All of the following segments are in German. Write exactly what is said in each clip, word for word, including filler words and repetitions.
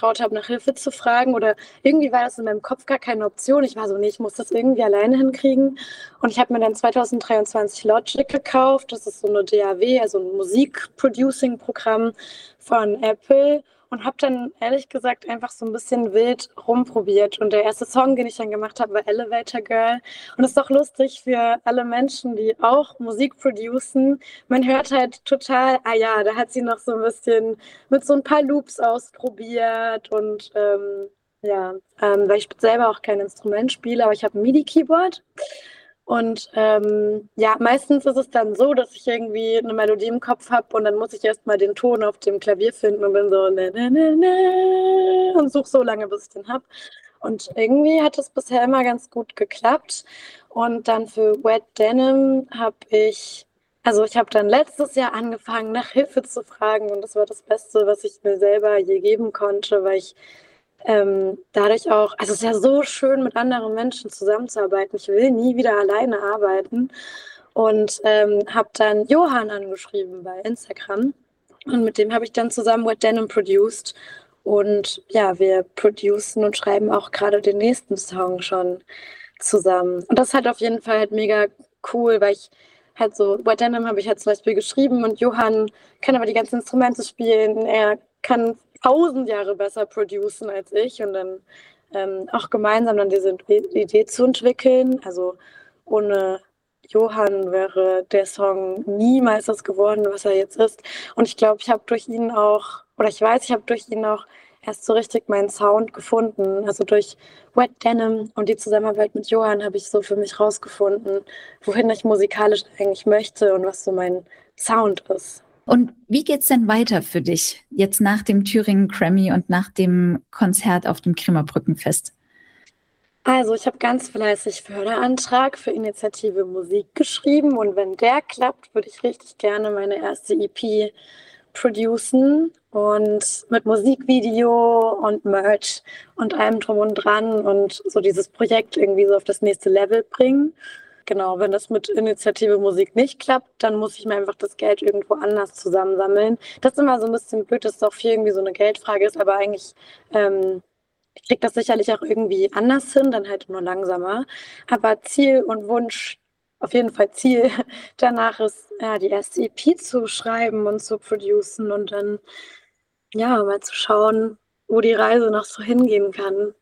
getraut habe, nach Hilfe zu fragen oder irgendwie war das in meinem Kopf gar keine Option. Ich war so: „Ne, ich muss das irgendwie alleine hinkriegen." Und ich habe mir dann zwanzig dreiundzwanzig Logic gekauft. Das ist so 'ne D A W, also 'n Musik-Producing-Programm von Apple und habe dann ehrlich gesagt einfach so 'n bisschen wild rumprobiert. Und der erste Song, den ich dann gemacht habe, war „Elevator Girl." Und ist doch lustig für alle Menschen, die auch Musik producen. Man hört halt total, ah ja, da hat sie noch so 'n bisschen mit so 'n paar Loops ausprobiert und, ähm, ja, ähm, weil ich selber auch kein Instrument spiele, aber ich habe 'n MIDI-Keyboard. Und, ähm, ja, meistens ist es dann so, dass ich irgendwie 'ne Melodie im Kopf habe und dann muss ich erst mal den Ton auf dem Klavier finden und bin so: „Ne, ne, ne, ne" und suche so lange, bis ich den habe. Und irgendwie hat das bisher immer ganz gut geklappt. Und dann für Wet Denim habe ich also, ich habe dann letztes Jahr angefangen, nach Hilfe zu fragen und das war das Beste, was ich mir selber je geben konnte, weil ich, ähm, dadurch auch also, es ist ja so schön, mit anderen Menschen zusammenzuarbeiten. Ich will nie wieder alleine arbeiten und, ähm, habe dann Johann angeschrieben bei Instagram und mit dem habe ich dann zusammen Wet Denim produced. Und ja, wir producen und schreiben auch grade den nächsten Song schon zusammen. Und das ist halt auf jeden Fall halt mega cool, weil ich halt so Wet Denim habe ich halt zum Beispiel geschrieben und Johann kann aber die ganzen Instrumente spielen. Er kann tausend Jahre besser producen als ich und dann, ähm, auch gemeinsam dann diese Id Idee zu entwickeln. Also, ohne Johann wäre der Song niemals das geworden, was er jetzt ist. Und ich glaube, ich habe durch ihn auch oder ich weiß, ich habe durch ihn auch erst so richtig meinen Sound gefunden. Also, durch Wet Denim und die Zusammenarbeit mit Johann habe ich so für mich rausgefunden, wohin ich musikalisch eigentlich möchte und was so mein Sound ist. Und wie geht's denn weiter für dich jetzt nach dem Thüringen Grammy und nach dem Konzert auf dem Krimmer Brückenfest? Also, ich habe ganz fleißig Förderantrag für Initiative Musik geschrieben und wenn der klappt, würde ich richtig gerne meine erste EP producen und mit Musikvideo und Merch und allem drum und dran und so dieses Projekt irgendwie so auf das nächste Level bringen. Genau, wenn das mit Initiative Musik nicht klappt, dann muss ich mir einfach das Geld irgendwo anders zusammensammeln. Das ist immer so 'n bisschen blöd, dass es auch viel irgendwie so 'ne Geldfrage ist, aber eigentlich, ähm, ich kriege das sicherlich auch irgendwie anders hin, dann halt nur langsamer. Aber Ziel und Wunsch auf jeden Fall Ziel danach ist, ja, die erste EP zu schreiben und zu producen und dann, ja, mal zu schauen, wo die Reise noch so hingehen kann.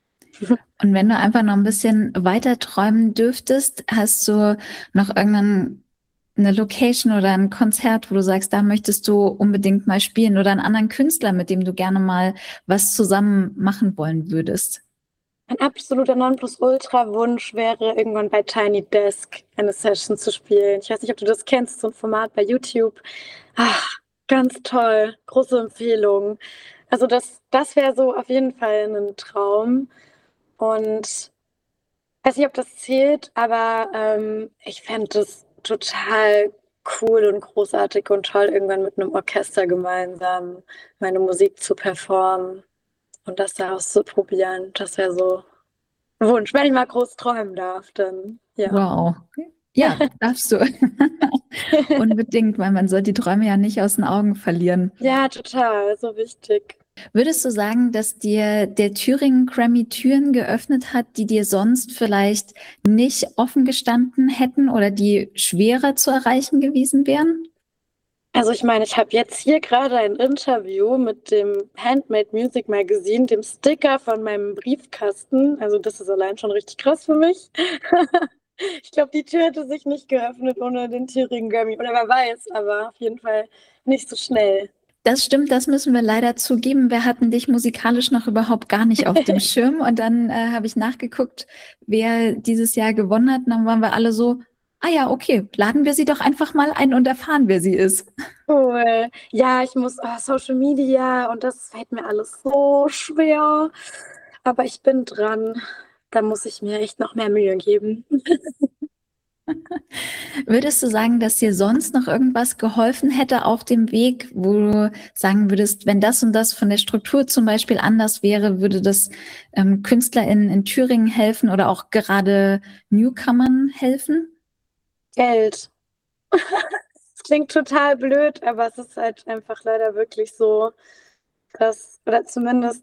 Und wenn du einfach noch 'n bisschen weiter träumen dürftest, hast du noch irgend 'nen 'ne Location oder 'n Konzert, wo du sagst, da möchtest du unbedingt mal spielen oder 'n anderen Künstler, mit dem du gerne mal was zusammen machen wollen würdest? Mein absoluter Nonplusultra-Wunsch wäre, irgendwann bei Tiny Desk eine Session zu spielen. Ich weiß nicht, ob du das kennst, so 'n Format bei YouTube. Ach, ganz toll, große Empfehlung. Also, das das wäre so auf jeden Fall 'nen Traum. Und weiß nicht, ob das zählt, aber, ähm, ich fände es total cool und großartig und toll, irgendwann mit 'nem Orchester gemeinsam meine Musik zu performen und das da auszuprobieren. Das wäre so 'n Wunsch. Wenn ich mal groß träumen darf, dann ja. Wow. Ja, darfst du. Unbedingt, weil man soll die Träume ja nicht aus 'n Augen verlieren. Ja, total, so wichtig. Würdest du sagen, dass dir der Thüringen Grammy Türen geöffnet hat, die dir sonst vielleicht nicht offen gestanden hätten oder die schwerer zu erreichen gewesen wären? Also, ich meine, ich habe jetzt hier grade ein Interview mit dem Handmade Music Magazine, dem Sticker von meinem Briefkasten. Also, das ist allein schon richtig krass für mich. Ich glaube, die Tür hätte sich nicht geöffnet ohne den Thüringen Grammy oder wer weiß, aber auf jeden Fall nicht so schnell. Das stimmt, das müssen wir leider zugeben. Wir hatten dich musikalisch noch überhaupt gar nicht auf dem Schirm und dann, äh, habe ich nachgeguckt, wer dieses Jahr gewonnen hat und dann waren wir alle so: „Ah ja, okay, laden wir sie doch einfach mal ein und erfahren, wer sie ist.“ Cool. Ja, ich muss oh, Social Media und das fällt mir alles so schwer, aber ich bin dran. Da muss ich mir echt noch mehr Mühe geben. Würdest du sagen, dass dir sonst noch irgendwas geholfen hätte auf dem Weg, wo du sagen würdest: „Wenn das und das von der Struktur zum Beispiel anders wäre, würde das, ähm, KünstlerInnen in Thüringen helfen oder auch gerade Newcomern helfen?“ Geld. Es klingt total blöd, aber es ist halt einfach leider wirklich so, dass oder zumindest